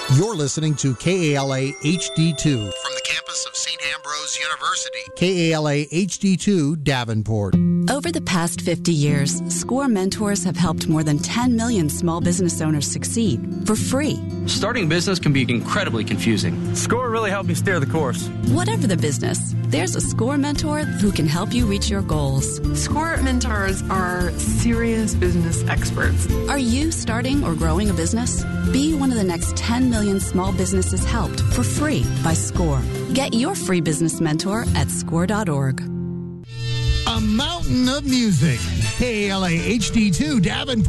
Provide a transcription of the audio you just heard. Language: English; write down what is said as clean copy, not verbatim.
You're listening to KALA HD2 from the campus of St. Ambrose University. KALA HD2 Davenport. Over the past 50 years, SCORE mentors have helped more than 10 million small business owners succeed for free. Starting a business can be incredibly confusing. SCORE really helped me steer the course. Whatever the business, there's a SCORE mentor who can help you reach your goals. SCORE mentors are serious business experts. Are you starting or growing a business? Be one of the next 10 million small businesses helped for free by SCORE. Get your free business mentor at score.org. A mountain of music. KALA HD2 Davenport.